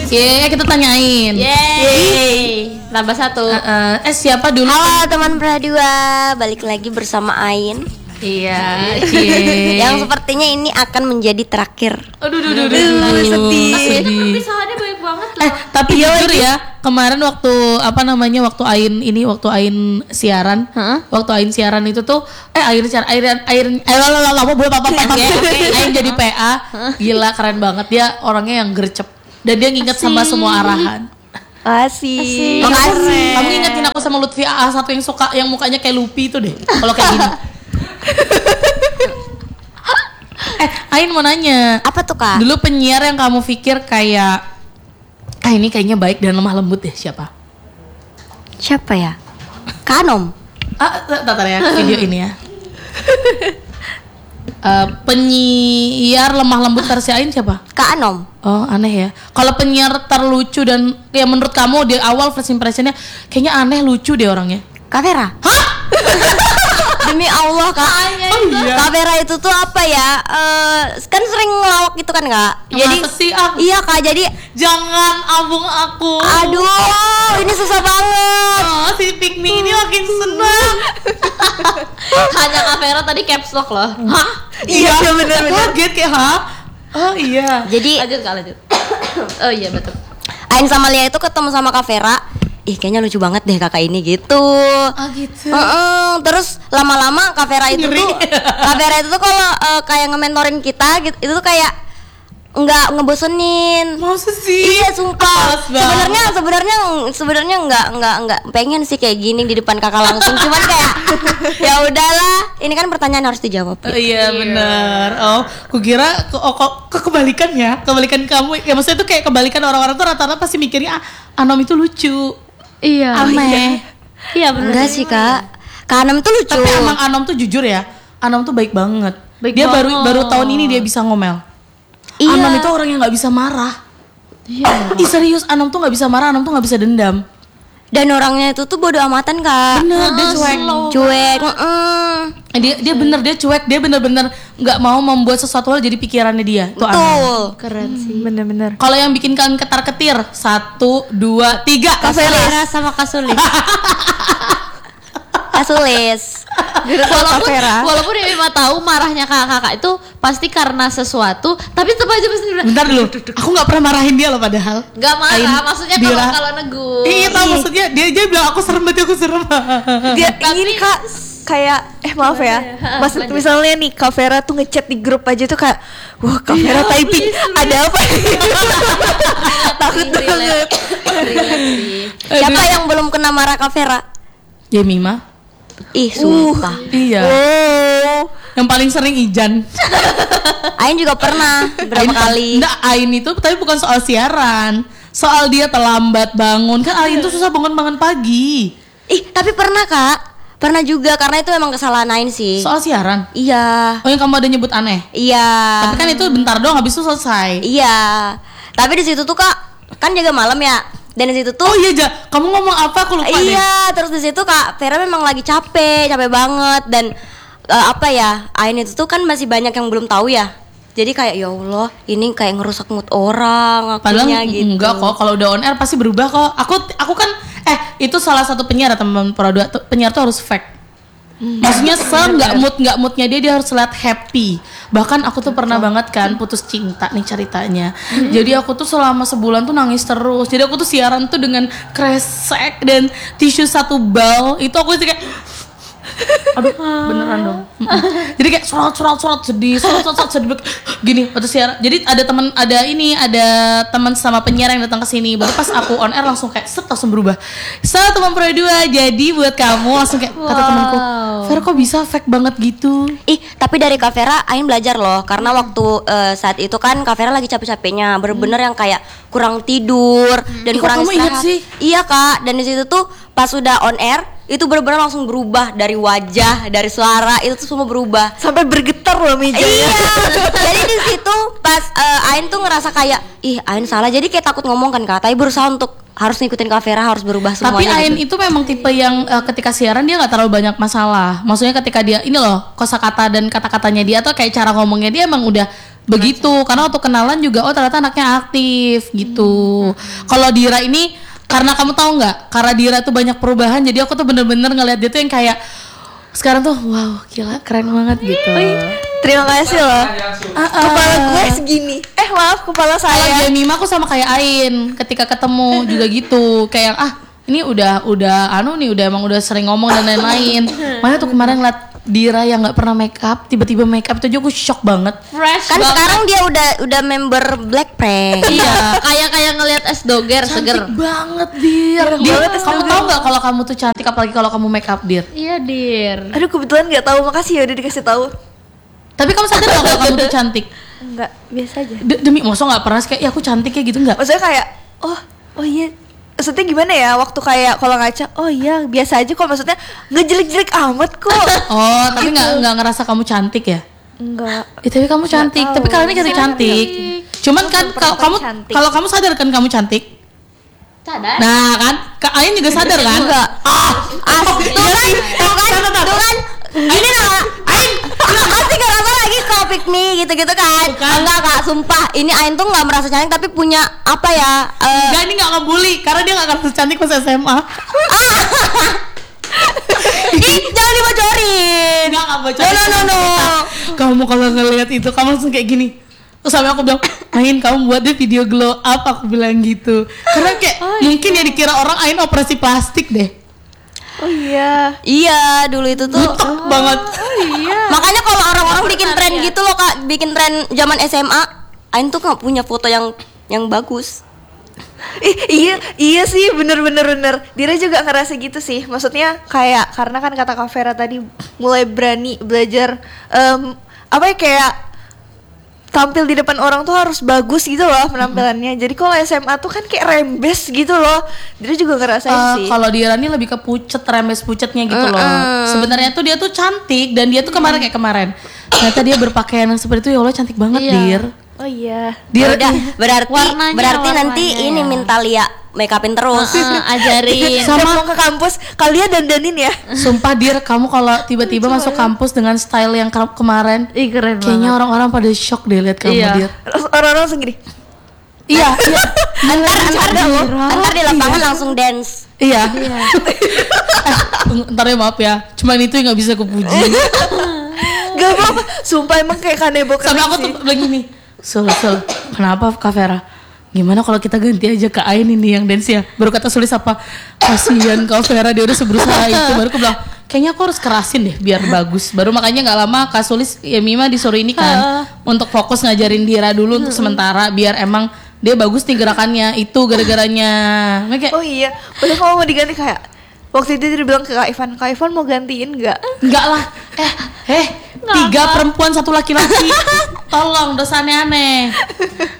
Kita tanyain. Yeay. Tambah satu. Siapa dulu? Halo teman Pradua, balik lagi bersama Ain. Iya. Yang sepertinya ini akan menjadi terakhir. Aduh. Sedih. Episode banyak banget loh. Tapi jujur ya, kemarin waktu Ain siaran, itu tuh Ain jadi PA, gila keren banget, dia orangnya yang gercep dan dia nginget sama semua arahan. Asik. Kamu ngingetin aku sama Lutfi AA1 yang mukanya kayak Lupi itu deh. Kalau kayak gini. Ain mau nanya. Apa tuh Kak? Dulu penyiar yang kamu pikir kayak ini kayaknya baik dan lemah lembut deh, siapa? Siapa ya? Kanom. Tatar ya video ini ya. Penyiar lemah lembut versi Ain siapa? Kak Anom. Oh aneh ya. Kalau penyiar terlucu dan ya menurut kamu di awal first impressionnya kayaknya aneh lucu deh orangnya. Kak Vera. Hah? Demi Allah Kak. Iya. Kak Vera itu tuh apa ya? Kan sering ngelawak gitu kan Kak. Jadi sih iya Kak, jadi jangan abung aku. Aduh, ini susah banget. Si Pikmi ini makin senang. Hanya Kak Vera tadi caps lock loh. Hah? Iya benar. Kaget kayak Oh iya. Jadi lanjut. Oh iya betul. Ain sama Lia itu ketemu sama Kak Vera. Kayaknya lucu banget deh kakak ini gitu. Gitu. Terus lama-lama Kak Vera itu tuh kalau kayak nge-mentorin kita gitu, itu tuh kayak nggak ngebosenin. Masa sih? Iya sumpah. Sebenarnya nggak pengen sih kayak gini di depan kakak langsung. Cuman kayak ya udahlah. Ini kan pertanyaan harus dijawab. Iya benar. Kukira kebalikan ya. Kebalikan kamu. Ya maksudnya tuh kayak kebalikan orang-orang tuh rata-rata pasti mikirnya Anom itu lucu. Iya. Aneh. Iya benar. Enggak sih Kak. Kak Anom itu lucu. Tapi emang Anom tuh jujur ya. Anom tuh baik banget. Dia baru tahun ini dia bisa ngomel. Iya. Anom itu orang yang nggak bisa marah. Iya. Serius, Anom tuh nggak bisa marah. Anom tuh nggak bisa dendam. Dan orangnya itu tuh bodo amatan Kak. Bener, dia cuek. Dia bener, dia cuek. Dia bener-bener nggak mau membuat sesuatu hal jadi pikirannya dia. Itu Betul. Keren sih. Bener-bener. Kalau yang bikin kalian ketar-ketir 1, 2, 3 Kak Vera sama Kasulis. Kasulis. Walaupun dia memang tahu marahnya kakak itu pasti karena sesuatu, tapi tetap aja pasti bilang. Bentar dulu, aku nggak pernah marahin dia loh padahal. Nggak marah, maksudnya kalau negur. Iya tahu maksudnya dia bilang aku serem banget, aku serem. Dia ini Kak kayak maaf ya. Maksud misalnya nih Kak Vera tuh ngechat di grup aja tuh kayak wah Kak Vera typing ada apa? Takut banget. Siapa yang belum kena marah Kak Vera? Mima. Sumpah. Iya. Yang paling sering Ijan. Ain juga pernah berapa kali. Enggak, Ain itu tapi bukan soal siaran. Soal dia terlambat bangun. Kan Ain tuh susah bangun pagi. Tapi pernah Kak. Pernah juga karena itu emang kesalahan Ain sih. Soal siaran? Iya. Yang kamu ada nyebut aneh? Iya. Tapi kan itu bentar doang habis itu selesai. Iya. Tapi di situ tuh Kak, kan jaga malam ya. Dan di situ tuh kamu ngomong apa aku lupa deh. Iya, terus di situ Kak Vera memang lagi capek banget dan Ain itu tuh kan masih banyak yang belum tahu ya. Jadi kayak ya Allah, ini kayak ngerusak mood orang akhirnya gitu. Enggak kok, kalau udah on air pasti berubah kok. Aku kan itu salah satu penyiar teman Produa, penyiar tuh harus fake. Maksudnya nggak moodnya dia harus lihat happy. Bahkan aku tuh pernah banget kan putus cinta nih ceritanya. Jadi aku tuh selama sebulan tuh nangis terus. Jadi aku tuh siaran tuh dengan kresek dan tisu 1 bal. Itu aku kayak aduh beneran dong. Jadi kayak surat sedih gini waktu siaran. Jadi ada teman sama penyiar yang datang ke sini. Baru pas aku on air langsung kayak langsung berubah. Teman Produa, jadi buat kamu langsung kayak kata temanku, Vera kok bisa fake banget gitu. Tapi dari Kak Vera Ain belajar loh. Karena waktu saat itu kan Kak Vera lagi capek-capeknya, bener-bener yang kayak kurang tidur dan kurang kamu istirahat. ingat sih? Iya Kak, dan di situ tuh pas udah on air itu benar-benar langsung berubah, dari wajah, dari suara itu tuh semua berubah sampai bergetar loh mejanya. Iya. Jadi di situ pas Ain tuh ngerasa kayak Ain salah, jadi kayak takut ngomong kan Kak, tapi berusaha untuk harus ngikutin Kak Vera, harus berubah semuanya. Tapi Ain gitu. itu memang tipe yang ketika siaran dia nggak terlalu banyak masalah. Maksudnya ketika dia ini loh kosakata dan kata-katanya dia tuh kayak cara ngomongnya dia emang udah begitu, karena waktu kenalan juga oh ternyata anaknya aktif gitu. Kalau Dira ini karena kamu tahu nggak, karena Dira tuh banyak perubahan, jadi aku tuh bener-bener ngeliat dia tuh yang kayak sekarang tuh wow gila keren banget gitu. Terima kasih loh. Kepala gue segini. Maaf, kepala Kalau saya. Jemima aku sama kayak Ain ketika ketemu juga gitu, kayak ini udah emang udah sering ngomong dan lain-lain. Makanya tuh kemarin ngeliat Dira yang nggak pernah make up, tiba-tiba make up itu aja aku shock banget. Fresh Kan banget. sekarang dia udah member Blackpink. Iya, kayak ngelihat es doger seger. Cantik banget Dir. Kamu tahu nggak kalau kamu tuh cantik apalagi kalau kamu make up Dir? Iya, Dir. Aduh kebetulan nggak tahu, makasih ya udah dikasih tahu. Tapi kamu sadar nggak kalau kamu tuh cantik? Enggak, biasa aja. Demi masa nggak pernah kayak ya aku cantik kayak gitu nggak? Maksudnya kayak oh iya. Maksudnya gimana ya, waktu kayak kalau ngaca, oh iya biasa aja kok, maksudnya nggak jelek-jelek amat kok. Oh tapi nggak ngerasa kamu cantik ya? Enggak. Tapi kamu cantik. tahu. Tapi kalian ini cantik. Cuman kan cantik. kalau kamu sadar kan kamu cantik. Sadar. Nah kan, Kak Ain juga sadar kan? Enggak. Tuh kan. Ini lah. Pasti gara-gara lagi kau pick me gitu-gitu kan. Enggak Kak, sumpah. Ini Ain tuh nggak merasa cantik tapi punya apa ya? Enggak, ini nggak ngebully karena dia nggak ngerasa cantik pas SMA. Jangan dibocorin. Nggak bocorin. No. Kamu kalau ngelihat itu kamu langsung kayak gini. Terus sampai aku bilang, Ain kamu buat deh video glow up, aku bilang gitu. Karena kayak mungkin ya dikira orang Ain operasi plastik deh. Oh iya. Iya, dulu itu tuh. Butek banget. Makanya kalau orang-orang bikin tren gitu loh Kak, bikin tren zaman SMA, Ain tuh nggak punya foto yang bagus. Iya sih, bener. Dira juga ngerasa gitu sih. Maksudnya kayak karena kan kata Kak Vera tadi mulai berani belajar apa ya, kayak tampil di depan orang tuh harus bagus gitu loh penampilannya. Jadi kalau SMA tuh kan kayak rembes gitu loh. Dira juga ngerasain sih. Kalau Dira ini lebih ke pucet, rembes pucetnya gitu loh. Sebenarnya tuh dia tuh cantik dan dia tuh kemarin ternyata dia berpakaian yang seperti itu, ya Allah cantik banget Dir. Oh iya. Dia Udah, berarti nanti ini ya. minta Lia make upin terus. Ajarin. Sama mau ke kampus, kalian dandanin ya. Sumpah Dir, kamu kalau tiba-tiba masuk kampus dengan style yang kemarin, Ih, keren kayaknya orang-orang pada shock deh lihat kamu Iya. Dir. Terus orang-orang segini. Iya. Ntar di lapangan langsung dance. Iya. Ntar ya maaf ya, cuman itu yang nggak bisa kupuji. Gak apa-apa. Sumpah emang kayak kanebo Sampai aku tuh bilang gini, Sul, kenapa Kak Vera? Gimana kalau kita ganti aja ke Ain ini yang dance ya? Baru kata Sulis apa? Kasihan Kak Vera, dia udah berusaha itu. Baru aku bilang, kayaknya aku harus kerasin deh biar bagus. Baru makanya nggak lama Kak Sulis ya Mima disuruh ini kan untuk fokus ngajarin Dira dulu untuk sementara biar emang dia bagus nih gerakannya. Itu gara-garanya. Kayak, Oh iya, padahal kamu mau diganti kayak waktu itu dia bilang ke Kak Ivan mau gantiin nggak? enggak lah. 3 perempuan 1 laki-laki. Tolong, dosa aneh-aneh.